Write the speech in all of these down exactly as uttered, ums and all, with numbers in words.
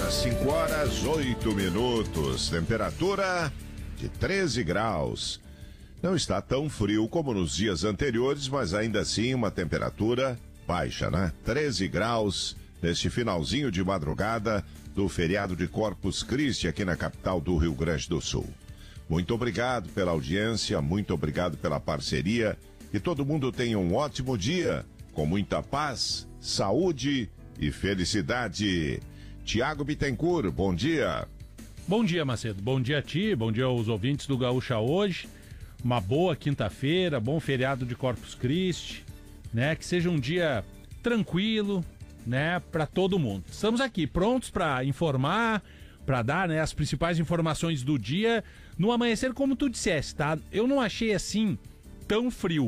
Agora cinco horas, oito minutos. Temperatura de treze graus. Não está tão frio como nos dias anteriores, mas ainda assim uma temperatura baixa, né? treze graus neste finalzinho de madrugada do feriado de Corpus Christi aqui na capital do Rio Grande do Sul. Muito obrigado pela audiência, muito obrigado pela parceria. Que todo mundo tenha um ótimo dia, com muita paz, saúde e felicidade. Tiago Bittencourt, bom dia. Bom dia, Macedo. Bom dia a ti, bom dia aos ouvintes do Gaúcha hoje. Uma boa quinta-feira, bom feriado de Corpus Christi, né? Que seja um dia tranquilo, né, para todo mundo. Estamos aqui prontos para informar, para dar, né, as principais informações do dia no amanhecer, como tu disseste, tá? Eu não achei assim tão frio,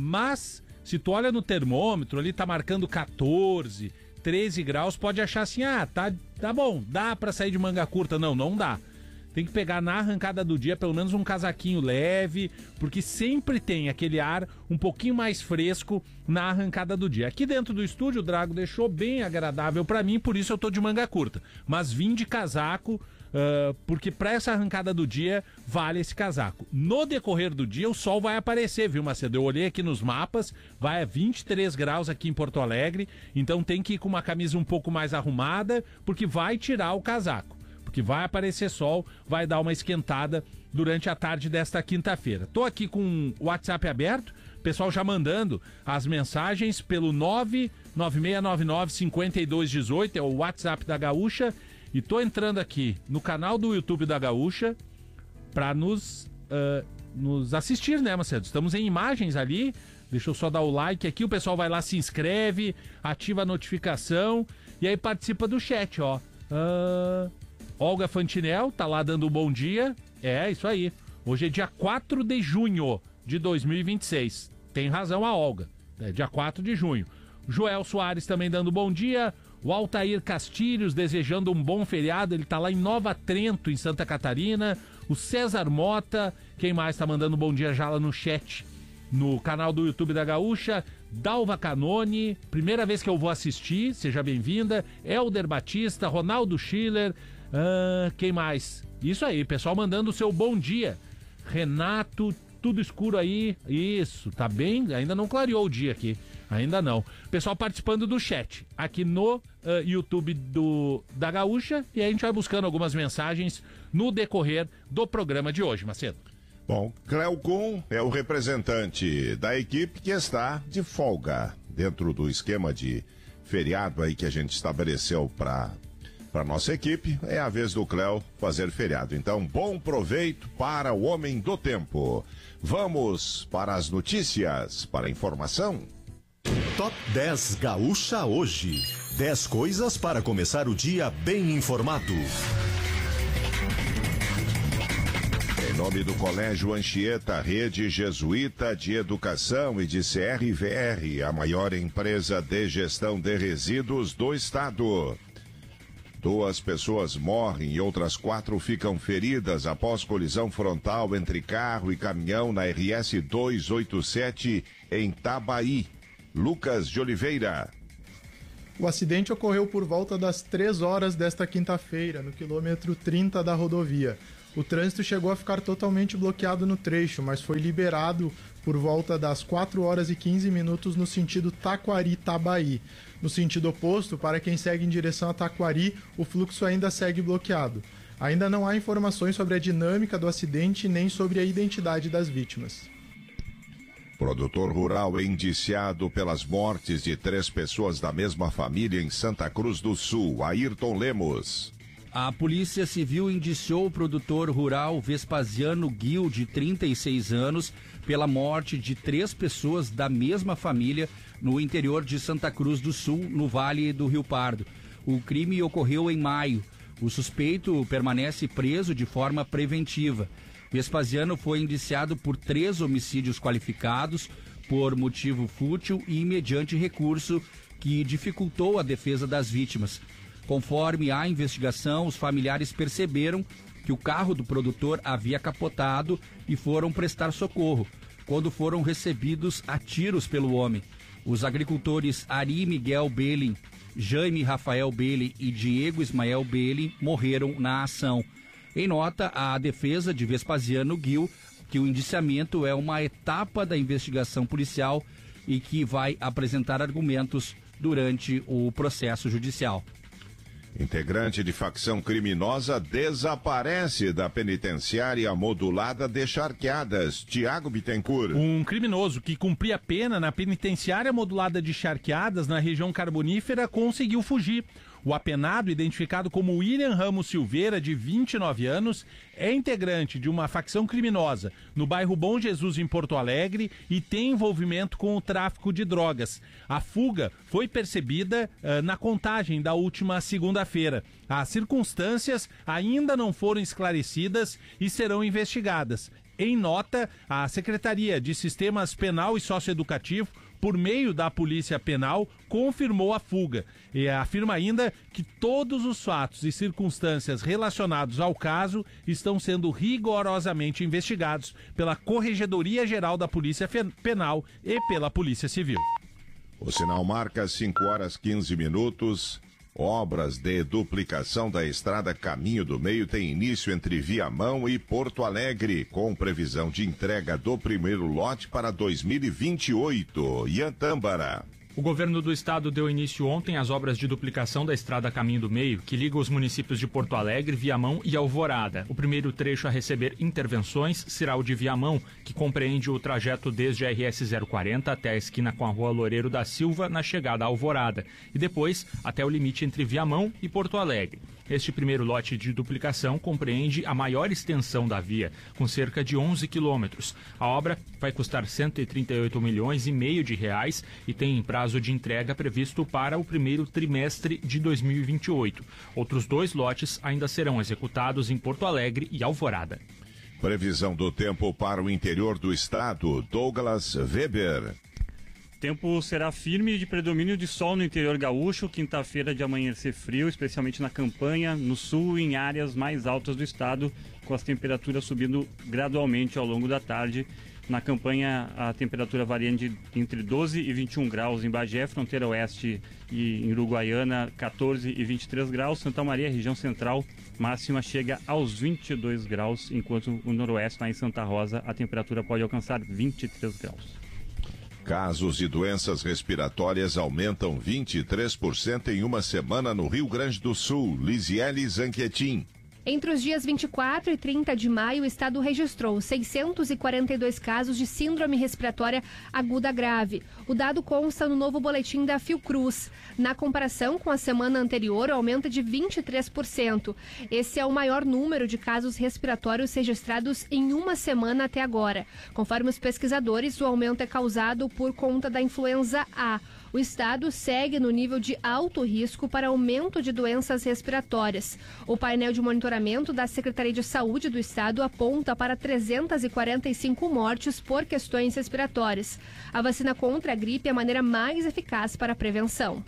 mas se tu olha no termômetro, ali tá marcando quatorze, treze graus, pode achar assim, ah, tá, tá bom, dá pra sair de manga curta. Não, não dá. Tem que pegar na arrancada do dia pelo menos um casaquinho leve, porque sempre tem aquele ar um pouquinho mais fresco na arrancada do dia. Aqui dentro do estúdio o Drago deixou bem agradável pra mim, por isso eu tô de manga curta. Mas vim de casaco, uh, porque pra essa arrancada do dia vale esse casaco. No decorrer do dia o sol vai aparecer, viu, Macedo? Eu olhei aqui nos mapas, vai a vinte e três graus aqui em Porto Alegre, então tem que ir com uma camisa um pouco mais arrumada, porque vai tirar o casaco. Porque vai aparecer sol, vai dar uma esquentada durante a tarde desta quinta-feira. Tô aqui com o WhatsApp aberto, pessoal já mandando as mensagens pelo nove nove seis nove nove cinco dois um oito, é o WhatsApp da Gaúcha, e tô entrando aqui no canal do YouTube da Gaúcha para nos, uh, nos assistir, né, Macedo? Estamos em imagens ali, deixa eu só dar o like aqui, o pessoal vai lá, se inscreve, ativa a notificação e aí participa do chat, ó. Uh... Olga Fantinel tá lá dando um bom dia. É, isso aí. Hoje é dia quatro de junho de dois mil e vinte e seis. Tem razão a Olga. É dia quatro de junho. Joel Soares também dando bom dia. O Altair Castilhos desejando um bom feriado. Ele tá lá em Nova Trento, em Santa Catarina. O César Mota. Quem mais tá mandando bom dia já lá no chat? No canal do YouTube da Gaúcha. Dalva Canone. Primeira vez que eu vou assistir. Seja bem-vinda. Helder Batista. Ronaldo Schiller. Ah, quem mais? Isso aí, pessoal mandando o seu bom dia. Renato, tudo escuro aí. Isso, tá bem? Ainda não clareou o dia aqui. Ainda não. Pessoal participando do chat aqui no uh, YouTube do, da Gaúcha. E aí a gente vai buscando algumas mensagens no decorrer do programa de hoje, Macedo. Bom, Cleocum é o representante da equipe que está de folga dentro do esquema de feriado aí que a gente estabeleceu para para nossa equipe. É a vez do Cleo fazer feriado. Então, bom proveito para o homem do tempo. Vamos para as notícias, para a informação. Top dez Gaúcha hoje. dez coisas para começar o dia bem informado. Em nome do Colégio Anchieta, Rede Jesuíta de Educação, e de C R V R, a maior empresa de gestão de resíduos do estado. Duas pessoas morrem e outras quatro ficam feridas após colisão frontal entre carro e caminhão na R S duzentos e oitenta e sete em Tabaí. Lucas de Oliveira. O acidente ocorreu por volta das três horas desta quinta-feira, no quilômetro trinta da rodovia. O trânsito chegou a ficar totalmente bloqueado no trecho, mas foi liberado por volta das quatro horas e quinze minutos no sentido Taquari-Tabaí. No sentido oposto, para quem segue em direção a Taquari, o fluxo ainda segue bloqueado. Ainda não há informações sobre a dinâmica do acidente nem sobre a identidade das vítimas. Produtor rural é indiciado pelas mortes de três pessoas da mesma família em Santa Cruz do Sul. Ayrton Lemos. A Polícia Civil indiciou o produtor rural Vespasiano Gil, de trinta e seis anos, pela morte de três pessoas da mesma família no interior de Santa Cruz do Sul, no Vale do Rio Pardo. O crime ocorreu em maio. O suspeito permanece preso de forma preventiva. Vespasiano foi indiciado por três homicídios qualificados por motivo fútil e mediante recurso que dificultou a defesa das vítimas. Conforme a investigação, os familiares perceberam que o carro do produtor havia capotado e foram prestar socorro, quando foram recebidos a tiros pelo homem. Os agricultores Ari Miguel Belin Jaime Rafael Bailey e Diego Ismael Bailey, morreram na ação. Em nota, a defesa de Vespasiano Gil, que o indiciamento é uma etapa da investigação policial e que vai apresentar argumentos durante o processo judicial. Integrante de facção criminosa desaparece da penitenciária modulada de Charqueadas. Tiago Bittencourt. Um criminoso que cumpria pena na penitenciária modulada de Charqueadas, na região carbonífera, conseguiu fugir. O apenado, identificado como William Ramos Silveira, de vinte e nove anos, é integrante de uma facção criminosa no bairro Bom Jesus, em Porto Alegre, e tem envolvimento com o tráfico de drogas. A fuga foi percebida uh, na contagem da última segunda-feira. As circunstâncias ainda não foram esclarecidas e serão investigadas. Em nota, a Secretaria de Sistemas Penal e Socioeducativo, por meio da Polícia Penal, confirmou a fuga e afirma ainda que todos os fatos e circunstâncias relacionados ao caso estão sendo rigorosamente investigados pela Corregedoria Geral da Polícia Penal e pela Polícia Civil. O sinal marca cinco horas e quinze minutos. Obras de duplicação da estrada Caminho do Meio têm início entre Viamão e Porto Alegre, com previsão de entrega do primeiro lote para dois mil e vinte e oito. Ian Tâmbara. O governo do estado deu início ontem às obras de duplicação da estrada Caminho do Meio, que liga os municípios de Porto Alegre, Viamão e Alvorada. O primeiro trecho a receber intervenções será o de Viamão, que compreende o trajeto desde a R S zero quarenta até a esquina com a Rua Loureiro da Silva, na chegada à Alvorada, e depois até o limite entre Viamão e Porto Alegre. Este primeiro lote de duplicação compreende a maior extensão da via, com cerca de onze quilômetros. A obra vai custar cento e trinta e oito milhões e meio de reais e tem prazo de entrega previsto para o primeiro trimestre de dois mil e vinte e oito. Outros dois lotes ainda serão executados em Porto Alegre e Alvorada. Previsão do tempo para o interior do estado. Douglas Weber. Tempo será firme de predomínio de sol no interior gaúcho, quinta-feira de amanhecer frio, especialmente na campanha, no sul e em áreas mais altas do estado, com as temperaturas subindo gradualmente ao longo da tarde. Na campanha, a temperatura varia de entre doze e vinte e um graus em Bagé, fronteira oeste, e em Uruguaiana, catorze e vinte e três graus. Santa Maria, região central, máxima chega aos vinte e dois graus, enquanto o noroeste, lá em Santa Rosa, a temperatura pode alcançar vinte e três graus. Casos de doenças respiratórias aumentam vinte e três por cento em uma semana no Rio Grande do Sul. Lisiele Zanquetin. Entre os dias vinte e quatro e trinta de maio, o estado registrou seiscentos e quarenta e dois casos de síndrome respiratória aguda grave. O dado consta no novo boletim da Fiocruz. Na comparação com a semana anterior, aumenta de vinte e três por cento. Esse é o maior número de casos respiratórios registrados em uma semana até agora. Conforme os pesquisadores, o aumento é causado por conta da influenza A. O estado segue no nível de alto risco para aumento de doenças respiratórias. O painel de monitoramento da Secretaria de Saúde do estado aponta para trezentas e quarenta e cinco mortes por questões respiratórias. A vacina contra a gripe é a maneira mais eficaz para a prevenção.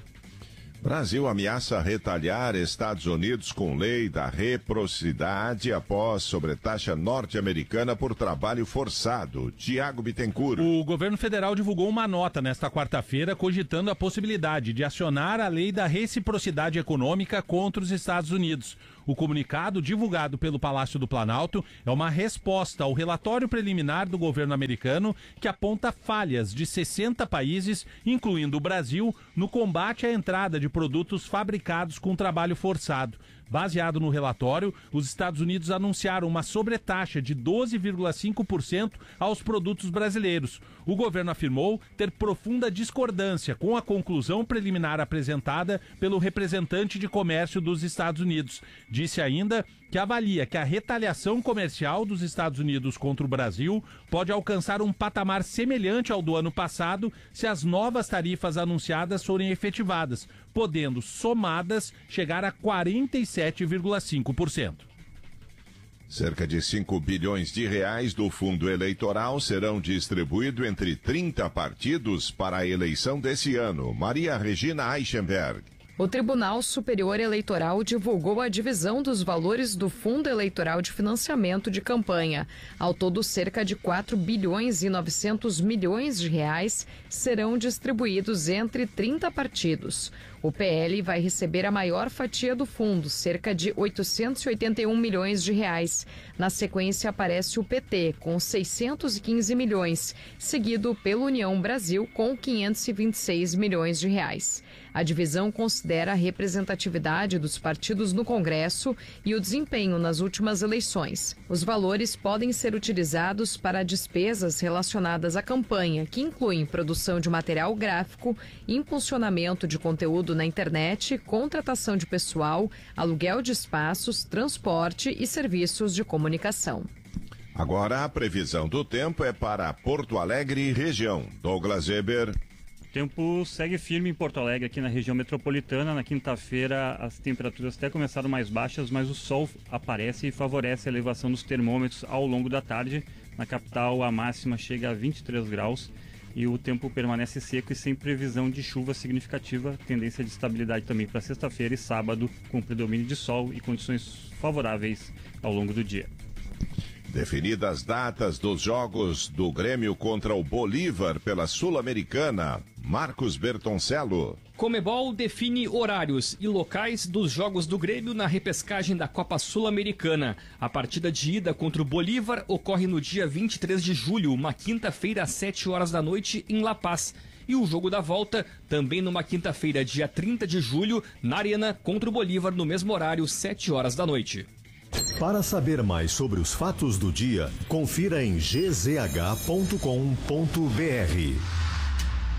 Brasil ameaça retalhar Estados Unidos com lei da reciprocidade após sobretaxa norte-americana por trabalho forçado. Tiago Bittencourt. O governo federal divulgou uma nota nesta quarta-feira cogitando a possibilidade de acionar a lei da reciprocidade econômica contra os Estados Unidos. O comunicado divulgado pelo Palácio do Planalto é uma resposta ao relatório preliminar do governo americano que aponta falhas de sessenta países, incluindo o Brasil, no combate à entrada de produtos fabricados com trabalho forçado. Baseado no relatório, os Estados Unidos anunciaram uma sobretaxa de doze vírgula cinco por cento aos produtos brasileiros. O governo afirmou ter profunda discordância com a conclusão preliminar apresentada pelo representante de comércio dos Estados Unidos. Disse ainda que avalia que a retaliação comercial dos Estados Unidos contra o Brasil pode alcançar um patamar semelhante ao do ano passado se as novas tarifas anunciadas forem efetivadas, podendo, somadas, chegar a quarenta e sete vírgula cinco por cento. Cerca de cinco bilhões de reais do fundo eleitoral serão distribuídos entre trinta partidos para a eleição desse ano. Maria Regina Eichenberg. O Tribunal Superior Eleitoral divulgou a divisão dos valores do Fundo Eleitoral de Financiamento de Campanha. Ao todo, cerca de quatro bilhões e novecentos milhões de reais serão distribuídos entre trinta partidos. O P L vai receber a maior fatia do fundo, cerca de oitocentos e oitenta e um milhões de reais. Na sequência aparece o P T, com seiscentos e quinze milhões, seguido pela União Brasil, com quinhentos e vinte e seis milhões de reais. A divisão considera a representatividade dos partidos no Congresso e o desempenho nas últimas eleições. Os valores podem ser utilizados para despesas relacionadas à campanha, que incluem produção de material gráfico, impulsionamento de conteúdo na internet, contratação de pessoal, aluguel de espaços, transporte e serviços de comunicação. Agora a previsão do tempo é para Porto Alegre e região. Douglas Weber. O tempo segue firme em Porto Alegre, aqui na região metropolitana. Na quinta-feira as temperaturas até começaram mais baixas, mas o sol aparece e favorece a elevação dos termômetros ao longo da tarde. Na capital a máxima chega a vinte e três graus e o tempo permanece seco e sem previsão de chuva significativa. Tendência de estabilidade também para sexta-feira e sábado, com predomínio de sol e condições favoráveis ao longo do dia. Definidas as datas dos jogos do Grêmio contra o Bolívar pela Sul-Americana, Marcos Bertoncello. Comebol define horários e locais dos jogos do Grêmio na repescagem da Copa Sul-Americana. A partida de ida contra o Bolívar ocorre no dia vinte e três de julho, uma quinta-feira às sete horas da noite em La Paz. E o jogo da volta, também numa quinta-feira, dia trinta de julho, na Arena, contra o Bolívar, no mesmo horário, sete horas da noite. Para saber mais sobre os fatos do dia, confira em g z h ponto com ponto b r.